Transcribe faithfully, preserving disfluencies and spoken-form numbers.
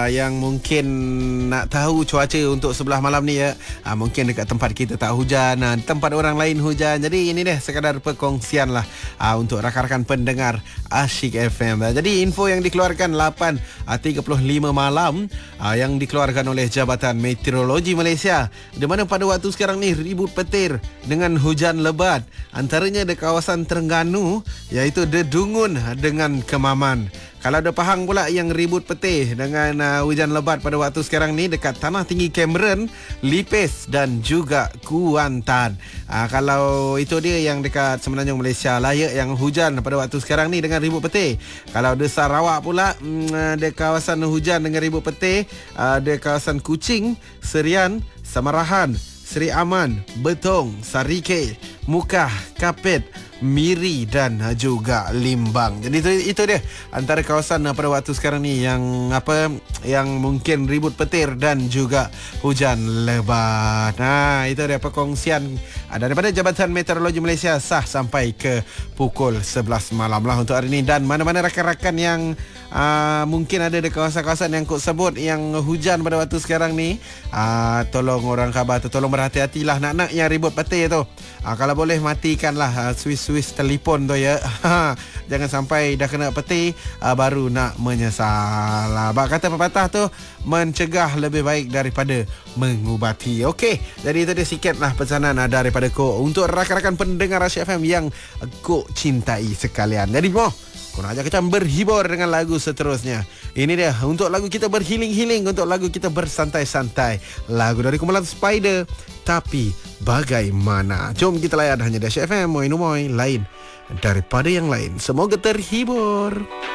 uh, yang mungkin nak tahu cuaca untuk sebelah malam ni ya. Uh, mungkin dekat tempat kita tak hujan, uh, tempat orang lain hujan. Jadi ini deh sekadar perkongsian lah uh, untuk rakan-rakan pendengar Asyik F M. Uh, jadi info yang dikeluarkan lapan tiga puluh lima malam uh, yang dikeluarkan oleh Jabatan Meteorologi Malaysia, di mana pada waktu sekarang ni ribut petir dengan hujan lebat antaranya di kawasan Terengganu iaitu Dedungun dengan Kemaman. Kalau ada Pahang pula yang ribut petir dengan uh, hujan lebat pada waktu sekarang ni dekat Tanah Tinggi Cameron, Lipis dan juga Kuantan. Uh, kalau itu dia yang dekat Semenanjung Malaysia, layak yang hujan pada waktu sekarang ni dengan ribut petir. Kalau di Sarawak pula, um, ada kawasan hujan dengan ribut petir, uh, ada kawasan Kuching, Serian, Samarahan, Seri Aman, Betong, Sarike, Mukah, Kapit, Miri dan juga Limbang. Jadi itu, itu dia antara kawasan pada waktu sekarang ni yang apa yang mungkin ribut petir dan juga hujan lebat. Nah, itu dia perkongsian daripada Jabatan Meteorologi Malaysia sah sampai ke pukul sebelas malam lah untuk hari ini. Dan mana-mana rakan-rakan yang uh, mungkin ada di kawasan-kawasan yang kut sebut yang hujan pada waktu sekarang ni, uh, tolong orang khabar tu, tolong berhati-hatilah nak-nak yang ribut petir tu. Uh, kalau boleh matikanlah uh, Swiss-Swiss telefon tu ya. Jangan sampai dah kena petir uh, baru nak menyesal. Uh, bak kata pepatah tu, mencegah lebih baik daripada mengubati. Okey, jadi itu dia sikitlah pesanan uh, daripada Ko untuk rakan-rakan pendengar Asyik F M yang Ko cintai sekalian. Jadi mo, kau nak ajak kita berhibur dengan lagu seterusnya. Ini dia untuk lagu kita berhiling-hiling, untuk lagu kita bersantai-santai. Lagu dari kumpulan Spider, Tapi Bagaimana. Jom kita layan hanya di Asyik F M, Moi Numoy, lain daripada yang lain. Semoga terhibur.